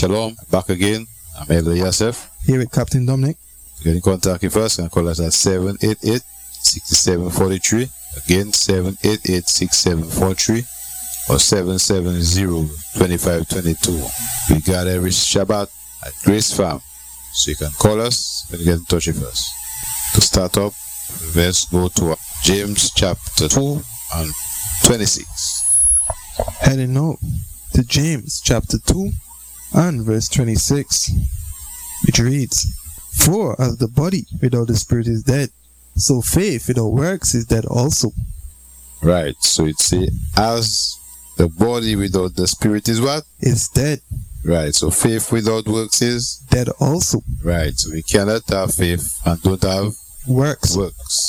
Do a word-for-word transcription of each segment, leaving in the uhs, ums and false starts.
Shalom, back again. I'm Elder Yasef. Here with Captain Dominic. Get in contact with us and call us at seven eight eight, six seven four three. Again, seven eight eight, six seven four three or seven seven zero, two five two two. We got every Shabbat at Grace Farm. So you can call us and get in touch with us. To start up, let's go to James chapter two and twenty-six. Heading now to James chapter two and verse twenty-six, which reads, For as the body without the spirit is dead, so faith without works is dead also. Right, so it say, as the body without the spirit is what? Is dead. Right, so faith without works is? Dead also. Right, so we cannot have faith and don't have works.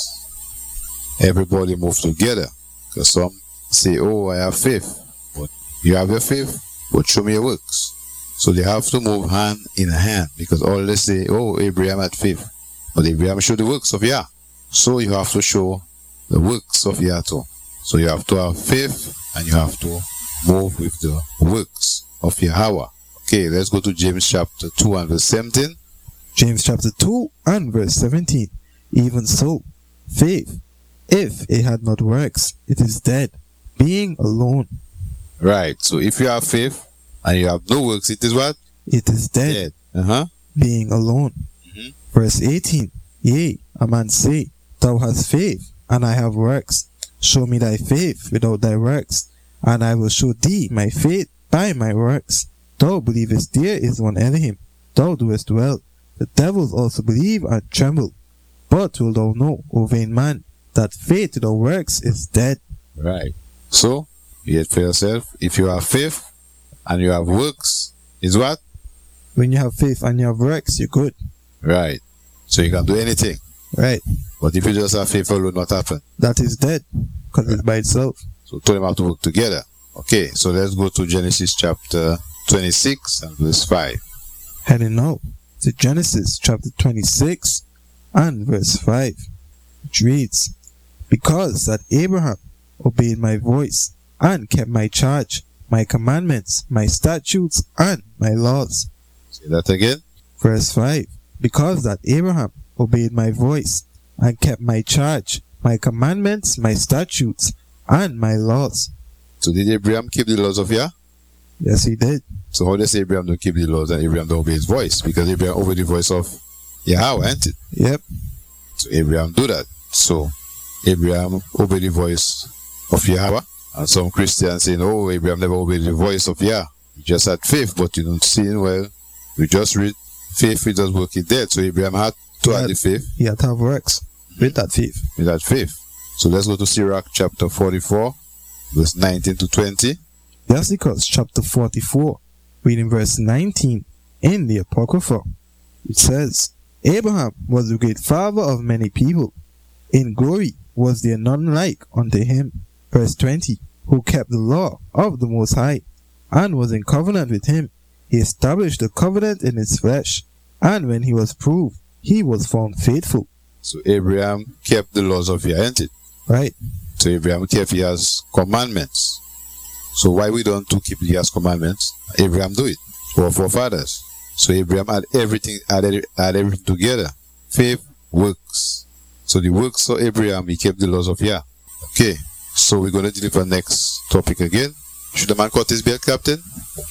Works. Everybody move together. Because some say, oh, I have faith. But you have your faith, but show me your works. So they have to move hand in hand. Because all they say, oh, Abraham had faith. But Abraham showed the works of Yah. So you have to show the works of Yah too. So you have to have faith and you have to move with the works of Yahweh. Okay, let's go to James chapter two and verse seventeen. James chapter two and verse seventeen. Even so, faith, if it had not works, it is dead, being alone. Right, so if you have faith and you have no works, it is what? It is dead, dead. Uh-huh. being alone. Mm-hmm. Verse eighteen. Yea, a man say, Thou hast faith, and I have works. Show me thy faith without thy works, and I will show thee my faith by my works. Thou believest there is one Elohim. Thou doest well. The devils also believe and tremble. But wilt thou know, O vain man, that faith without works is dead? Right. So, you get for yourself, if you have faith and you have works, is what? When you have faith and you have works, you're good. Right. So you can do anything. Right. But if you just have faith, it will not happen. That is dead, because right. It's by itself. So two of them have to work together. Okay, so let's go to Genesis chapter twenty-six and verse five. Heading now to Genesis chapter twenty-six and verse five, which reads, Because that Abraham obeyed my voice, and kept my charge, my commandments, my statutes, and my laws. Say that again. Verse five. Because that Abraham obeyed my voice, and kept my charge, my commandments, my statutes, and my laws. So did Abraham keep the laws of Yah? Yes, he did. So how does Abraham don't keep the laws and Abraham don't obey his voice? Because Abraham obeyed the voice of Yahweh, ain't it? Yep. So Abraham do that. So Abraham obeyed the voice of Yahweh. And some Christians say, no, Abraham never obeyed the voice of Yah. He just had faith, but you don't see it well. We just read, faith without work is dead. So Abraham had to have the faith. He had to have works with that faith. With that faith. So let's go to Sirach chapter forty-four, verse nineteen to twenty. Leviticus chapter forty-four, reading verse nineteen in the Apocrypha. It says, Abraham was the great father of many people. In glory was there none like unto him. Verse twenty, who kept the law of the Most High, and was in covenant with him. He established the covenant in his flesh, and when he was proved, he was found faithful. So Abraham kept the laws of Yah, ain't it? Right. So Abraham kept Yah's commandments. So why we don't to keep Yah's commandments? Abraham do it. Our forefathers. So Abraham had everything, had, had everything together. Faith, works. So the works of Abraham, he kept the laws of Yah. Okay. So we're going to deal with the next topic again. Should a man cut his beard, Captain?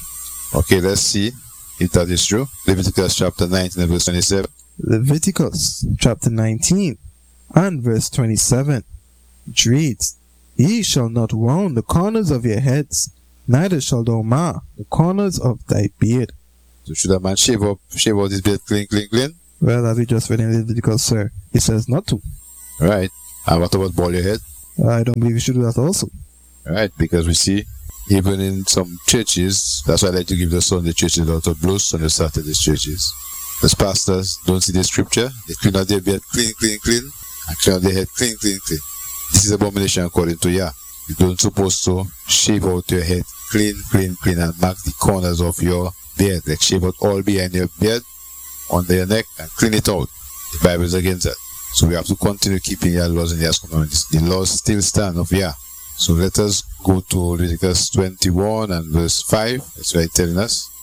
Okay, let's see if that is true. Leviticus chapter nineteen and verse twenty-seven. Leviticus chapter nineteen and verse twenty-seven, which reads, Ye shall not wound the corners of your heads, neither shall thou mar the corners of thy beard. So should a man shave up, shave out his beard clean, clean, clean? Well, as we just read in Leviticus, sir, it says not to. Right. And what about bald your head? I don't believe you should do that also. Right, because we see, even in some churches, that's why I like to give the Sunday churches a lot of blows on the Saturday churches. As pastors don't see the scripture, they clean out their beard clean, clean, clean, and clean out their head clean, clean, clean. This is abomination according to Yah. You don't supposed to shave out your head clean, clean, clean, and mark the corners of your beard. Like shave out all behind your beard, under your neck, and clean it out. The Bible is against that. So we have to continue keeping Yah's laws and Yah's commandments. The laws still stand of Yah. So let us go to Leviticus twenty-one and verse five. That's what it's telling us.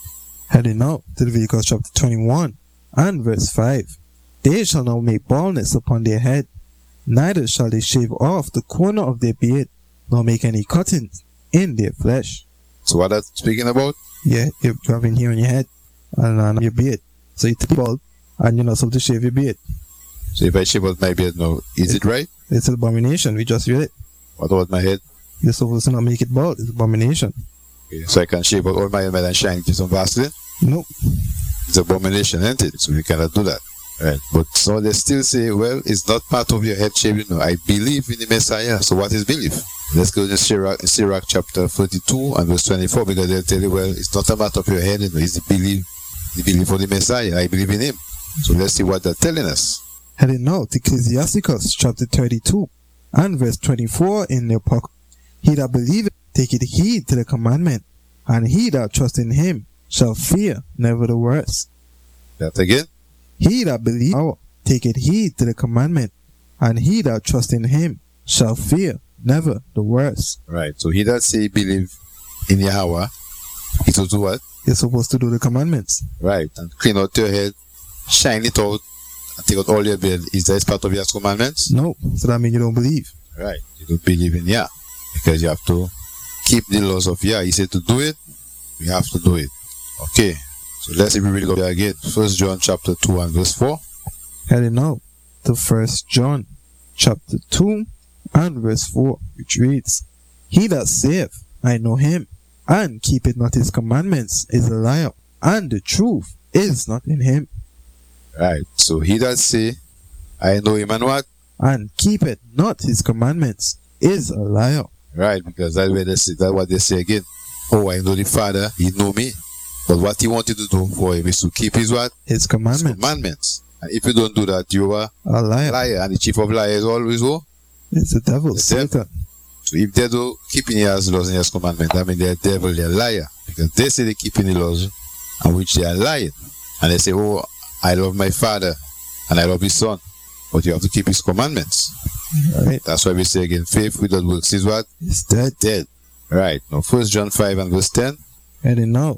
Heading out to Leviticus chapter twenty-one and verse five. They shall not make baldness upon their head, neither shall they shave off the corner of their beard, nor make any cuttings in their flesh. So what that's speaking about? Yeah, you have in here on your head and on your beard. So you take bald and you're not supposed to shave your beard. So if I shave out my beard now, is it right? It's an abomination. We just read it. What about my head? You're supposed to not make it bald. It's an abomination. Okay, so I can shave out all my head and shine it with some Vaseline? Nope. It's abomination, isn't it? So we cannot do that. Right. But so they still say, well, it's not part of your head shaving. No, I believe in the Messiah. So what is belief? Let's go to Sirach, Sirach chapter thirty-two and verse twenty-four, because they'll tell you, well, it's not a matter of your head, you know, it's the belief, the belief of the Messiah. I believe in him. So let's see what they're telling us. Heading now to Ecclesiasticus chapter thirty-two and verse twenty-four in the Apocrypha. He that believeth taketh heed to the commandment, and he that trusteth in him shall fear never the worse. That again? He that believeth taketh heed to the commandment, and he that trusteth in him shall fear never the worse. Right. So he that say believe in Yahweh, he to do what? You're supposed to do the commandments. Right. And clean out your head, shine it out, and take out all your beard. Is that part of your commandments? No. So that means you don't believe. Right. You don't believe in Yah. Because you have to keep the laws of Yah. He said to do it, we have to do it. Okay. So let's see if we read it again. First John chapter two and verse four. Heading now to First John chapter two and verse four, which reads, He that saith, I know him, and keepeth not his commandments, is a liar, and the truth is not in him. Right. So he that say, I know him, and what? And keepeth not his commandments, is a liar. Right, because that's where they say, that's what they say again. Oh, I know the Father, he know me. But what he wanted to do for him is to keep his what? His commandments. His commandments. And if you don't do that, you are a liar. liar. And the chief of liars is always who? It's the devil, the Satan. Devil. So if they do keeping his laws and his commandments, that means they're a devil, they're a liar. Because they say they're keeping the laws, and which they are lying. And they say, oh, I love my Father, and I love his Son. But you have to keep his commandments. Right. That's why we say again, faith without works is what? It's dead. Dead. Right. Now, First John five and verse ten. Heading now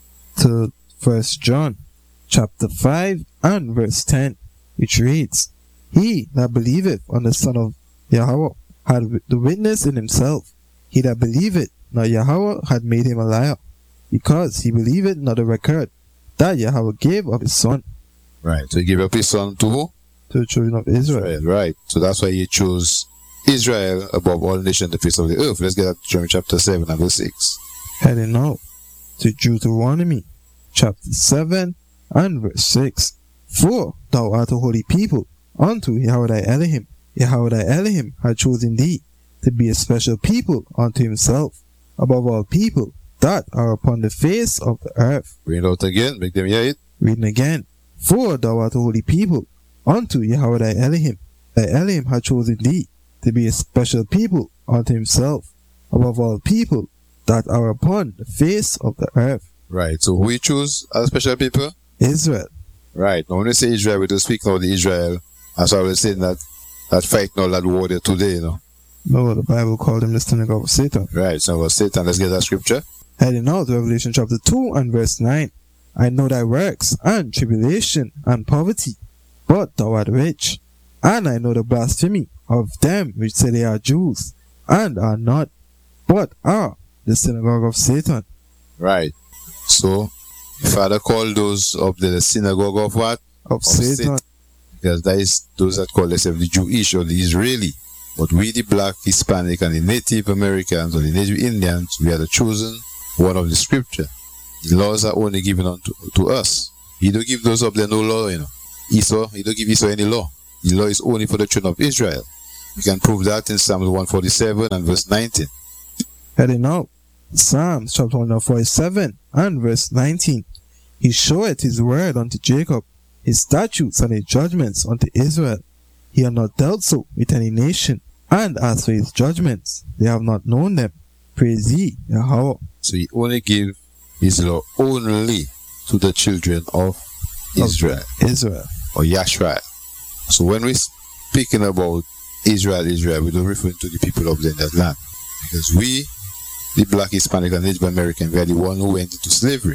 to First John chapter five and verse ten, which reads, He that believeth on the Son of Yahweh had the witness in himself. He that believeth not Yahweh had made him a liar, because he believeth not the record that Yahweh gave of his Son. Right. So he gave up his Son to who? To the children of Israel. Israel. Right. So that's why he chose Israel above all nations on the face of the earth. Let's get up to Jeremiah chapter seven and verse six. Heading now to Deuteronomy chapter seven and verse six. For thou art a holy people unto Yahweh thy Elohim. Yahweh thy Elohim had chosen thee to be a special people unto himself, above all people that are upon the face of the earth. Read it out again, make them hear it. Reading again. For thou art a holy people unto Yahweh thy Elohim. Thy Elohim had chosen thee to be a special people unto himself, above all people that are upon the face of the earth. Right. So who he choose as special people? Israel. Right. Now when we say Israel, we don't speak now the Israel. That's why we're saying that that fight now that war there today, you know. No, the Bible called him the synagogue of Satan. Right. So about Satan, let's get that scripture. Heading out to Revelation chapter two and verse nine. I know thy works, and tribulation, and poverty, but thou art rich. And I know the blasphemy of them which say they are Jews, and are not, but are the synagogue of Satan. Right. So, the Father called those of the synagogue of what? Of, of Satan. Satan. Because that is those that call themselves the Jewish or the Israeli. But we, the black, Hispanic, and the Native Americans or the Native Indians, we are the chosen one of the scripture. The laws are only given unto to us. He don't give those up there no law, you know. Esau, he don't give Esau any law. The law is only for the children of Israel. We can prove that in Psalm one forty-seven and verse nineteen. Heading out, Psalms chapter one forty-seven and verse nineteen. He showeth his word unto Jacob, his statutes and his judgments unto Israel. He hath not dealt so with any nation, and as for his judgments, they have not known them. Praise ye Yahweh. So he only gave his law only to the children of Israel. Of Israel. Or Yashrael. So when we're speaking about Israel, Israel, we don't refer to the people of that land. Because we, the black, Hispanic, and Native American, we are the one who went into slavery.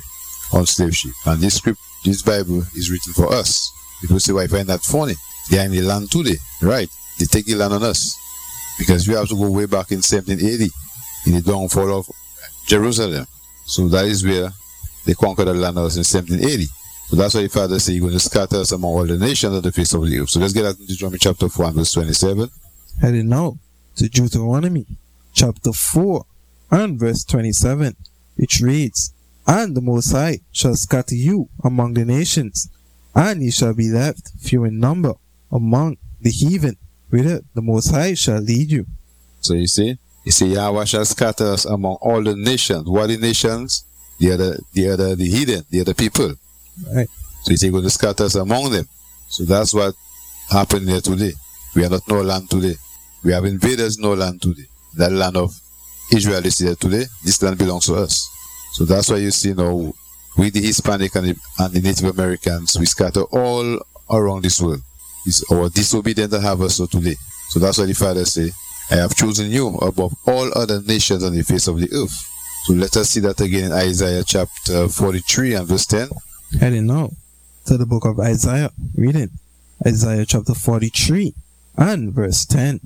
on slave ship. And this script, this Bible is written for us. People say, why find that funny? They are in the land today. Right. They take the land on us. Because we have to go way back in seventeen eighty, in the downfall of Jerusalem. So that is where they conquered the land of us in seventeen eighty. So that's why the Father said, you're going to scatter us among all the nations of the face of the earth. So let's get that in Deuteronomy chapter four and verse twenty-seven. Heading now to Deuteronomy chapter four and verse twenty-seven, which reads, And the Most High shall scatter you among the nations, and ye shall be left few in number among the heathen, whither the Most High shall lead you. So you see, you see, Yahweh shall scatter us among all the nations. What are the nations? The other, the other, the heathen, the other people. Right. So he's going to scatter us among them. So that's what happened here today. We are not no land today. We have invaders no land today. That land of Israel is here today. This land belongs to us. So that's why you see now, we the Hispanic and the, and the Native Americans, we scatter all around this world. It's our disobedient to have us so today. So that's why the Father say, I have chosen you above all other nations on the face of the earth. So let us see that again in Isaiah chapter forty-three and verse ten. Heading now to the book of Isaiah, reading Isaiah chapter forty-three and verse ten.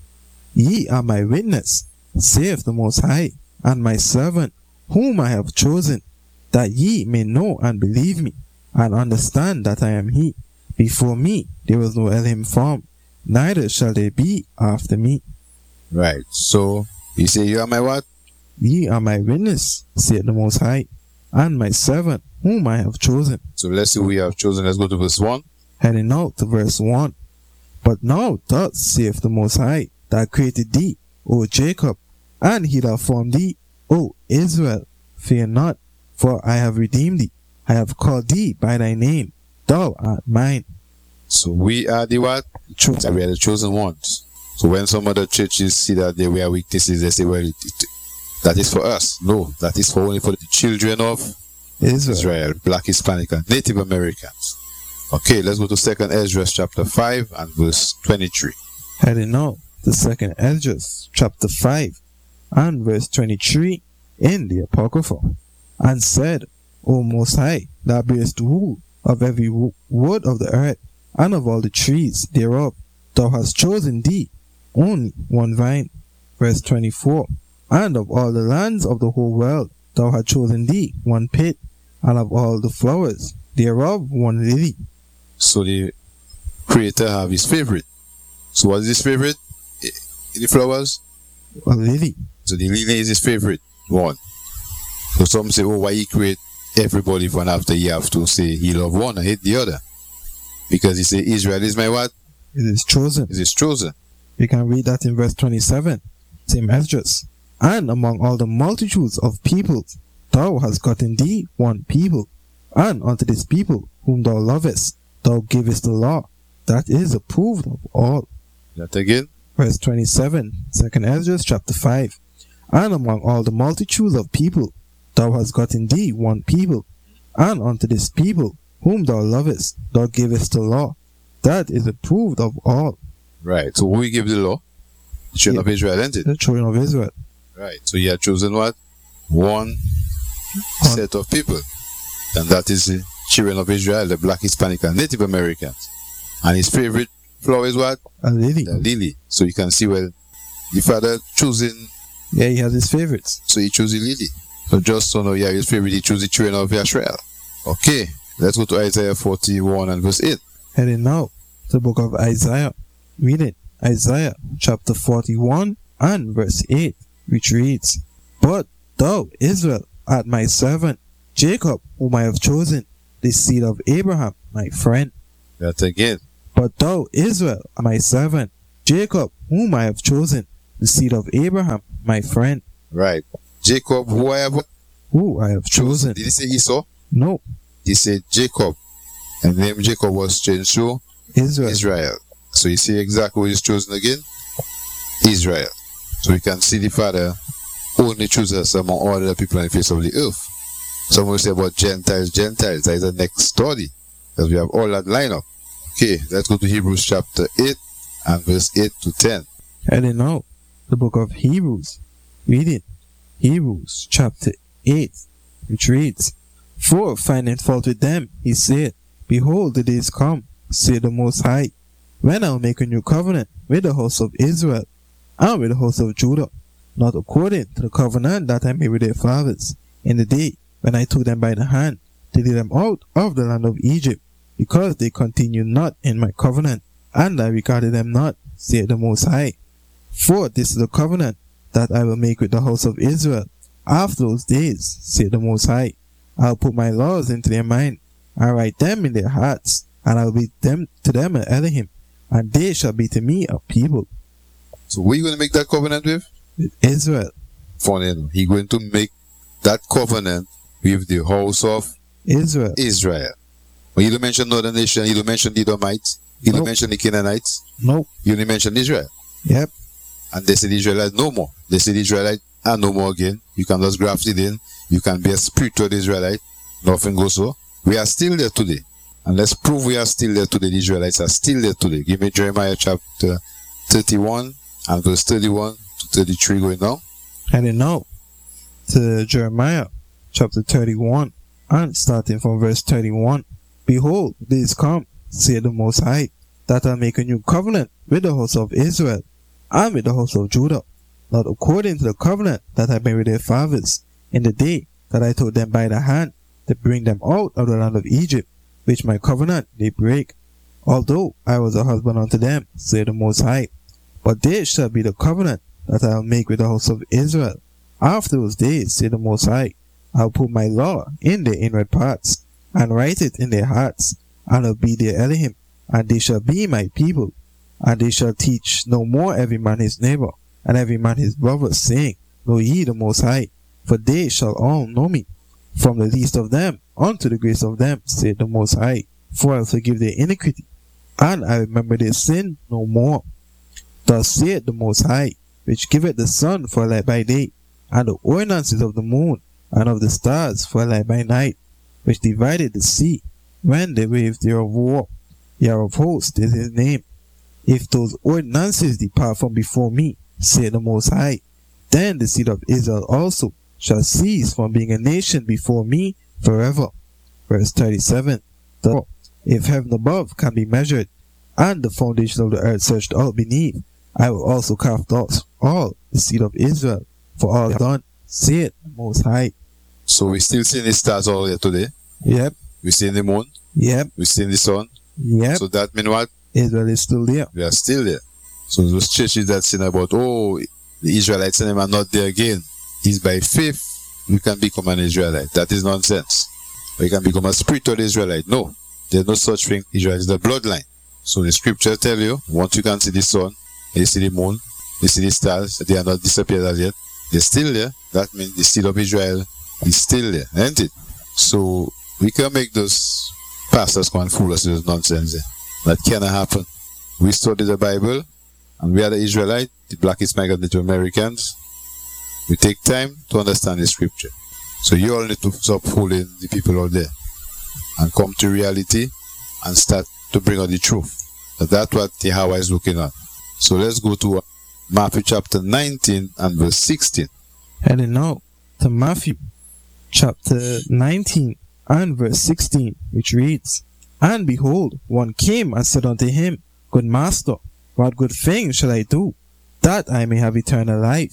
Ye are my witness, saith the Most High, and my servant, whom I have chosen, that ye may know and believe me, and understand that I am he. Before me there was no Elohim formed, neither shall there be after me. Right. So you say, you are my what? Ye are my witness, saith the Most High, and my servant, whom I have chosen. So let's see who we have chosen. Let's go to verse one. Heading out to verse one. But now thus saith the Most High, that created thee, O Jacob, and he that formed thee, O Israel. Fear not, for I have redeemed thee. I have called thee by thy name. Thou art mine. So we are the what? Chosen. We are the chosen ones. So when some other churches see that they were weaknesses, they say, well, it, it, that is for us. No, that is for only for the children of Israel. Israel, Black, Hispanic, and Native Americans. Okay, let's go to Second Ezra chapter five and verse twenty-three. Heading now to Second Ezra chapter five and verse twenty-three in the Apocrypha. And said, O Most High, thou bearest rule of every wo- wood of the earth, and of all the trees thereof. Thou hast chosen thee only one vine. Verse twenty-four. And of all the lands of the whole world, thou hast chosen thee one pit, and of all the flowers thereof one lily. So the Creator have his favorite. So what is his favorite? In the flowers? A lily. So the lily is his favorite one. So some say, oh, why he create everybody one after he have to say he love one and hate the other? Because he say Israel is my what? It is chosen. It is chosen. We can read that in verse twenty-seven. Same Esdras. And among all the multitudes of peoples, thou hast gotten thee one people, and unto this people whom thou lovest, thou givest the law. That is approved of all. That again? Verse twenty-seven, Second Esdras chapter five. And among all the multitudes of people, thou hast gotten thee one people, and unto this people whom thou lovest, thou givest the law. That is approved of all. Right. So who we give the law? The children Yeah. of Israel, isn't it? The children of Israel. Right. So he had chosen what? One One. set of people. And that is the children of Israel, the Black, Hispanic, and Native Americans. And his favorite flower is what? A lily. The lily. So you can see, well, the Father choosing, Yeah, he has his favorites. so he chose the lily. So just so now, yeah, his favorite, he chose the children of Israel. Okay. Let's go to Isaiah forty-one and verse eight. Heading now to the book of Isaiah. Read it. Isaiah chapter forty-one and verse eight, which reads, But thou, Israel, art my servant, Jacob, whom I have chosen, the seed of Abraham, my friend. That again. But thou, Israel, art my servant, Jacob, whom I have chosen, the seed of Abraham, my friend. Right. Jacob, who I have Who I have chosen. Did he say Esau? No, He said Jacob. And the name Jacob was changed to Israel. Israel. So you see exactly who is chosen again? Israel. So we can see the Father only chooses us among all the people on the face of the earth. Some will say about Gentiles, Gentiles. That is the next study. Because we have all that line up. Okay, let's go to Hebrews chapter eight and verse eight to ten. Heading now, the book of Hebrews. Read it. Hebrews chapter eight, which reads, For finding fault with them, he said, Behold, the days come, saith the Most High, when I will make a new covenant with the house of Israel and with the house of Judah, not according to the covenant that I made with their fathers, in the day when I took them by the hand to lead them out of the land of Egypt, because they continued not in my covenant, and I regarded them not, saith the Most High. For this is the covenant that I will make with the house of Israel after those days, saith the Most High. I will put my laws into their mind, and write them in their hearts, and I will be them to them an Elohim, and they shall be to me a people. So who are you going to make that covenant with? With Israel. Funny, he's going to make that covenant with the house of Israel. Israel. But you don't mention northern nation, you don't mention the Edomites, you Nope. don't mention the Canaanites, Nope. you only mention Israel. Yep. And they say the Israelites no more. They say the Israelites are no more again. You can just graft it in. You can be a spiritual Israelite. Nothing goes so. We are still there today. And let's prove we are still there today. The Israelites are still there today. Give me Jeremiah chapter thirty-one and verse thirty-one to thirty-three going down. And then now to Jeremiah chapter thirty-one, and starting from verse thirty-one. Behold, days come, saith the Most High, that I'll make a new covenant with the house of Israel and with the house of Judah, not according to the covenant that I made with their fathers, in the day that I took them by the hand to bring them out of the land of Egypt, which my covenant they break, although I was a husband unto them, saith the Most High. But this shall be the covenant that I will make with the house of Israel. After those days, saith the Most High, I will put my law in their inward parts, and write it in their hearts, and will be their Elohim, and they shall be my people. And they shall teach no more every man his neighbor, and every man his brother, saying, Know ye the Most High, for they shall all know me, from the least of them unto the greatest of them, saith the Most High. For I will forgive their iniquity, and I remember their sin no more. Thus saith the Most High, which giveth the sun for a light by day, and the ordinances of the moon, and of the stars for a light by night, which divided the sea, when the waves thereof war. Yah of hosts is his name. If those ordinances depart from before me, saith the Most High, then the seed of Israel also shall cease from being a nation before me forever. Verse thirty-seven. Therefore, if heaven above can be measured, and the foundation of the earth searched out beneath, I will also cast out all the seed of Israel, for all done, saith the Most High. So we still seeing the stars all here today. Yep, We seeing the moon. yep, We seeing the sun. yep. So that means what? Israel is still there. We are still there. So those churches that saying about, oh, the Israelites and them are not there again. It's by faith you can become an Israelite. That is nonsense. Or you can become a spiritual Israelite. No. There's no such thing. Israel is the bloodline. So the scripture tell you, once you can see the sun, you see the moon, you see the stars, they are not disappeared as yet. They're still there. That means the seed of Israel is still there, isn't it? So we can make those pastors come and fool us with nonsense there. That cannot happen. We study the Bible, and we are the Israelite, the blackest migrant Native Americans. We take time to understand the scripture. So you all need to stop fooling the people out there and come to reality and start to bring out the truth. So that's what Yahweh is looking at. So let's go to Matthew chapter nineteen and verse sixteen. And then now to Matthew chapter nineteen and verse sixteen, which reads, And behold, one came and said unto him, Good master, what good thing shall I do, that I may have eternal life?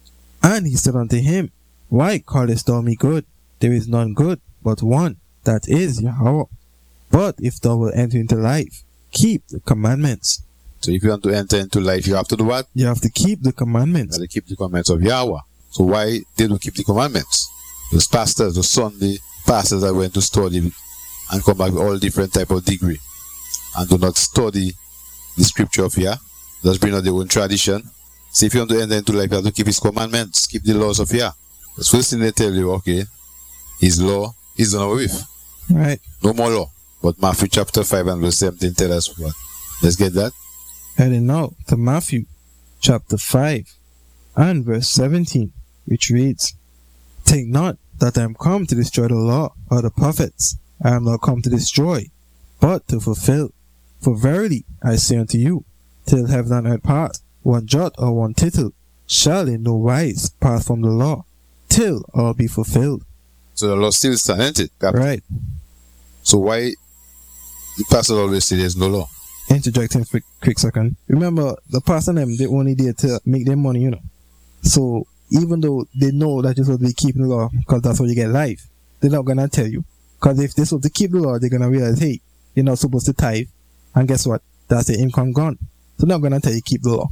And he said unto him, Why callest thou me good? There is none good but one, that is Yahweh. But if thou wilt enter into life, keep the commandments. So if you want to enter into life, you have to do what? You have to keep the You commandments. have to keep the commandments of Yahweh. So why they don't keep the commandments? Those pastors, those Sunday pastors that went to study and come back with all different type of degree and do not study the scripture of Yah, just bring out their own tradition. See, if you want to enter into life, you have to keep his commandments, keep the laws of Yah. The first thing they tell you, okay, his law is done away with. Right. No more law. But Matthew chapter five and verse seventeen tell us what. Let's get that. Heading now to Matthew chapter five and verse seventeen, which reads, Think not that I am come to destroy the law or the prophets. I am not come to destroy, but to fulfill. For verily I say unto you, till heaven and earth pass, one jot or one tittle shall in no wise pass from the law, till all be fulfilled. So the law still stands, isn't it? Captain? Right. So why the pastor always say there's no law? Interjecting for a quick second. Remember, the pastor and them, they only there to make their money, you know. So even though they know that you're supposed to be keeping the law, because that's how you get life, they're not gonna tell you. Because if they're supposed to keep the law, they're gonna realize, hey, you're not supposed to tithe, and guess what? That's the income gone. So they're not gonna tell you keep the law.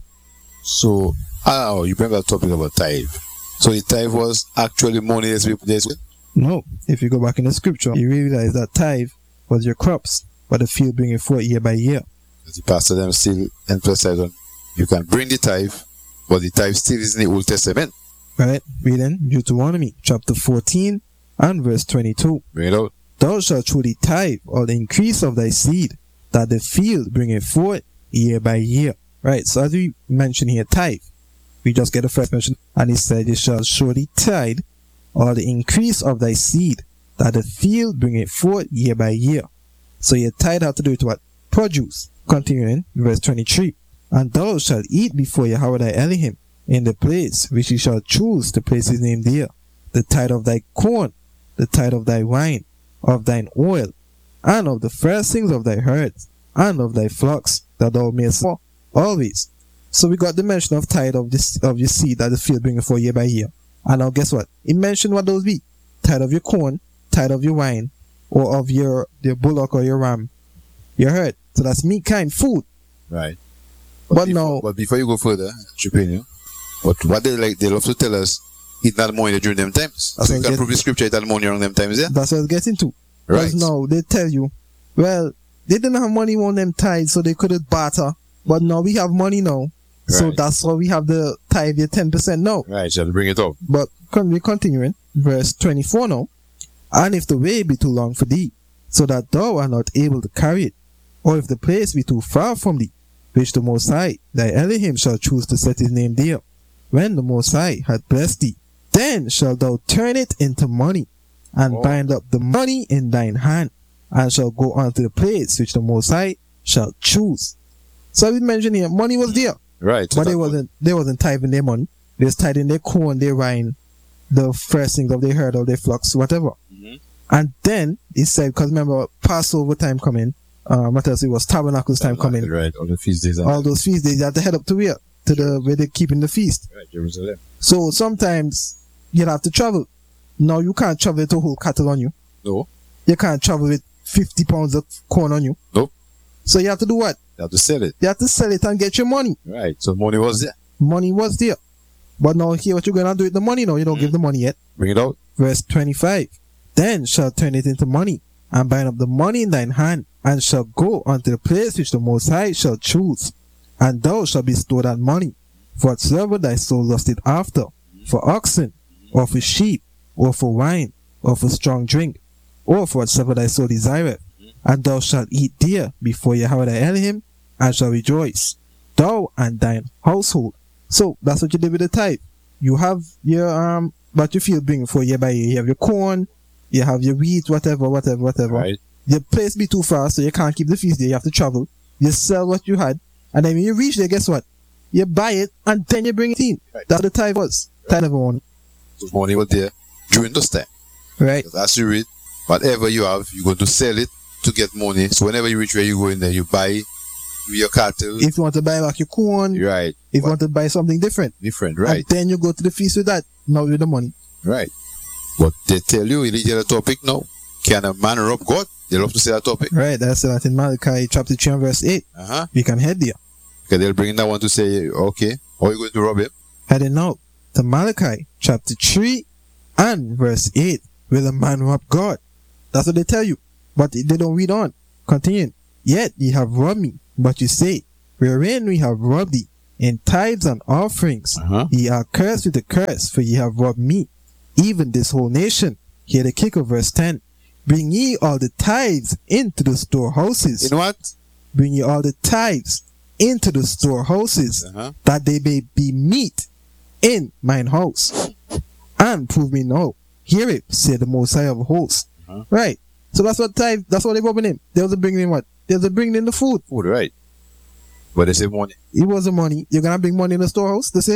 So, oh, you bring up a topic about tithe. So the tithe was actually money that's replaced with? No. If you go back in the scripture, you realize that tithe was your crops, but the field bringing forth year by year. The pastor them still emphasize on you can bring the tithe, but the tithe still is in the Old Testament. Right? Reading Deuteronomy chapter fourteen and verse twenty-two. Bring it out. Thou shalt truly tithe all the increase of thy seed, that the field bringeth forth year by year. Right, so as we mentioned here, tithe, we just get the first mention, and he said, you shall surely tithe all the increase of thy seed, that the field bringeth forth year by year. So your tithe have to do with what? Produce. Continuing, verse twenty-three. And thou shalt eat before Yahweh thy Elohim, in the place which he shall choose to place his name there, the tithe of thy corn, the tithe of thy wine, of thine oil, and of the firstings of thy herds, and of thy flocks, that thou mayest sow always. So we got the mention of tithe of this of your seed that the field bringeth forth year by year. And now guess what? It mentioned what those be. Tithe of your corn, tithe of your wine, or of your, your bullock or your ram, your herd. So that's meat kind, food. Right. But, But, but before, now, but before you go further, Chipinio, but what they like, they love to tell us, eat not money during them times. That's So you what can get- prove the scripture, eat not money around them times, yeah? that's what I was getting to. Right. Because now they tell you, well, they didn't have money on them tithes, so they couldn't barter. But now we have money now. So Right. that's why we have the tithe, your ten percent now. Right, so bring it up. But con- we're continuing, verse twenty-four now. And if the way be too long for thee, so that thou art not able to carry it, or if the place be too far from thee, which the Most High, thy Elohim, shall choose to set his name there, when the Most High hath blessed thee, then shalt thou turn it into money, and Oh. bind up the money in thine hand, and shall go unto the place which the Most High shall choose. So we mentioned here, money was there, Right. so but they that- wasn't they wasn't tithing their money. They was tithing their corn, their wine, the first things of their herd, of their flocks, whatever. Mhm. And then he said, because remember Passover time coming, um, what else it was Tabernacles time coming, Right, all the feast days. and- all those feast days you have to head up to where to the where they're keeping the feast. Right, Jerusalem. So sometimes you'll have to travel. Now you can't travel with a whole cattle on you. No. You can't travel with fifty pounds of corn on you. Nope. So you have to do what? You have to sell it. You have to sell it and get your money. Right, so money was there. Money was there. But now here what you're gonna do with the money now, you don't give the money yet. Bring it out. Verse twenty-five. Then shall turn it into money, and bind up the money in thine hand, and shall go unto the place which the Most High shall choose. And thou shalt bestow that money, for whatsoever thy soul lusted after, for oxen, or for sheep, or for wine, or for strong drink, or for whatsoever thy soul desireth. And thou shalt eat there before Yahweh thy Elohim, and shall rejoice, thou and thine household. So that's what you did with the tithe. You have your um what you feel bring for year by year. You have your corn, you have your wheat, whatever, whatever, whatever. Right. Your place be too far, so you can't keep the feast there. You have to travel. You sell what you had, and then when you reach there, guess what? You buy it, and then you bring it in. Right. That's what the tithe was. Tithe never won. So money was there during those time. Right. Because as you read, whatever you have, you're going to sell it to get money. So whenever you reach where you go in there, you buy your cattle. If you want to buy back your corn, You're right. if you But want to buy something different, different, right? and then you go to the feast with that. Now with the money. Right. But they tell you, you need the topic now. Can a man rob God? They love to say that topic. Right. That's that in Malachi chapter three and verse eight. Uh-huh. We can head there. Because they'll bring that one to say, okay, how are you going to rob him? Heading out to Malachi chapter three and verse eight. Will a man rob God? That's what they tell you. But they don't read on. Continuing. Yet ye have robbed me. But you say, wherein we have robbed thee, in tithes and offerings, Uh-huh. ye are cursed with a curse, for ye have robbed me, even this whole nation. Hear the kick of verse ten. Bring ye all the tithes into the storehouses. You know what? Bring ye all the tithes into the storehouses, Uh-huh. that they may be meat in mine house. And prove me now. Hear it, said the Most High of hosts. Uh-huh. Right. So that's what tithe, that's what they robbing him. They was bringing in what? They was bringing in the food. Food, right. But they say money. It wasn't money. You're gonna bring money in the storehouse to save?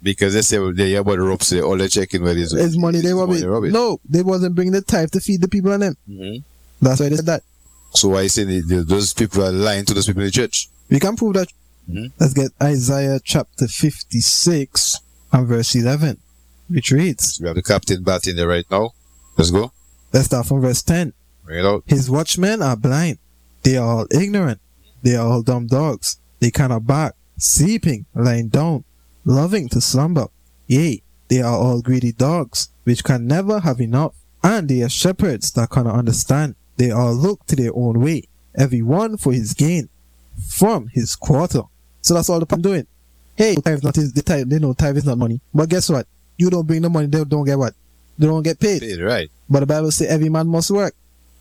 Because they say well, they hear about the rope, so they all they checking where it's, It's money they were money making. rob it. No, they wasn't bringing the tithe to feed the people on them. Mm-hmm. That's why they said that. So why you saying they- they- those people are lying to those people in the church? We can prove that. Mhm. Let's get Isaiah chapter fifty-six and verse eleven, which reads, We have the captain batting there right now. Let's go. let's start from verse ten. Bring it out. His watchmen are blind. They are all ignorant. They are all dumb dogs. They cannot bark, sleeping, lying down, loving to slumber. Yea, they are all greedy dogs, which can never have enough. And they are shepherds that cannot understand. They all look to their own way, every one for his gain, from his quarter. So that's all the people doing. Hey, tithe not is the tithe. They know tithe is not money. But guess what? You don't bring the money, they don't get what? They don't get paid. Paid, right. But the Bible says every man must work.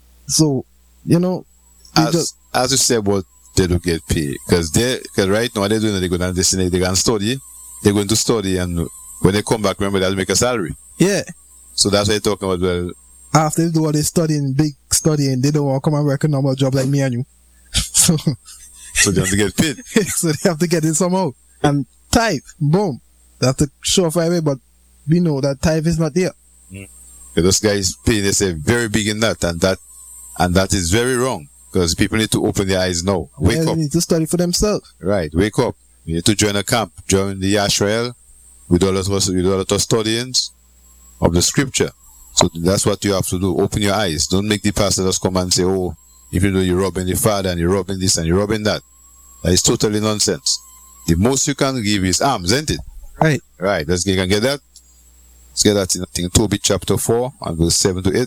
So, you know, you As, just, as you said about they don't get paid. Because they, cause right now, what they're doing, they're going to destinate, they're going to study. They're going to study, and when they come back, remember, they'll make a salary. yeah. So that's what you're talking about. Well, After they do all this studying, big studying, they don't want to come and work a normal job like me and you. so, so they have to get paid. so they have to get it somehow. And tithe, boom. They have to show off right away, but we know that tithe is not there. Because those guys paying, they say very big in that, and that, and that is very wrong. Because people need to open their eyes now. Wake Yeah, up. they need to study for themselves. Right, wake up. You need to join a camp, join the Yashrael with all of us, with all of the custodians of the scripture. So that's what you have to do. Open your eyes. Don't make the pastor just come and say, oh, if you know you're robbing the father and you're robbing this and you're robbing that. That is totally nonsense. The most you can give is alms, isn't it? Right. Right, let's get, can get that. Let's get that in, I think, Tobit chapter four and verse seven to eight.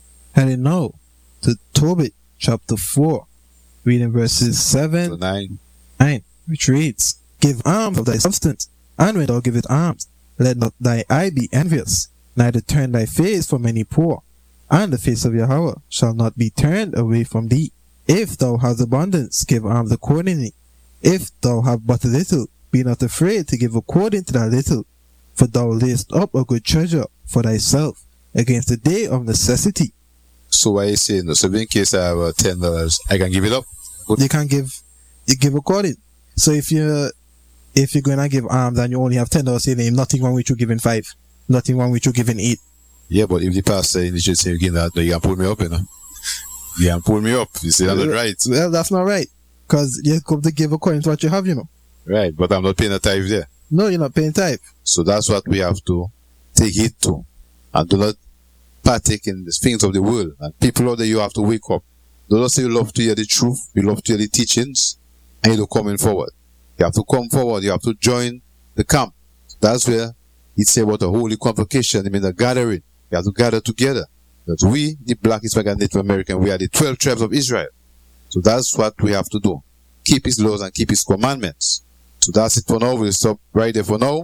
And now to Tobit chapter four, reading verses seven To nine. nine, which reads, Give alms of thy substance, and when thou givest alms, let not thy eye be envious, neither turn thy face from any poor, and the face of Yahweh shall not be turned away from thee. If thou hast abundance, give alms accordingly. If thou have but a little, be not afraid to give according to that little, for thou layest up a good treasure for thyself against the day of necessity. So why you saying no? So in case I have uh, ten dollars, I can give it up. You can give, you give according. So if you if you're gonna give alms and you only have ten dollars in name, nothing wrong with you giving five, nothing wrong with you giving eight. Yeah, but if the pastor in the church say you give that, no, you can pull me up, you know. You can pull me up. You say that's not right. Well, that's not right, because you come to give according to what you have, you know. Right, but I'm not paying a tithe there. No, you're not paying tithe. So that's what we have to take heed to. And do not partake in the things of the world. And people out there, you have to wake up. Don't just say you love to hear the truth, you love to hear the teachings, and you don't come in forward. You have to come forward, you have to join the camp. That's where it say about a holy convocation, I mean the gathering. You have to gather together. That we, the Black, Hispanic, and Native American, we are the twelve tribes of Israel. So that's what we have to do. Keep his laws and keep his commandments. So that's it for now. We'll stop right there for now.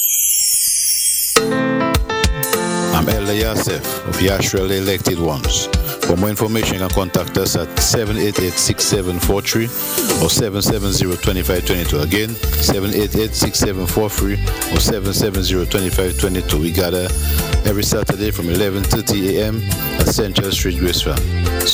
I'm Elder Yasef of Yashrael Elected Ones. For more information, you can contact us at seven eight eight, six seven four three or seven seven zero, two five two two. Again, seven eight eight, six seven four three or seven seven zero, two five two two. We gather every Saturday from eleven thirty a.m. at Central Street, Graceville.